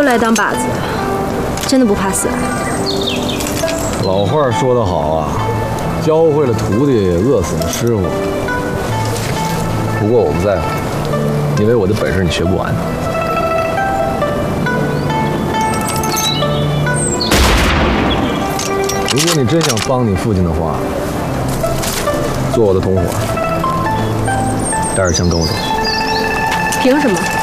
就来当靶子，真的不怕死啊？ 老话说得好啊，教会了徒弟，饿死了师傅。不过我不在乎，因为我的本事你学不完。如果你真想帮你父亲的话，做我的同伙，带着枪跟我走。 凭什么？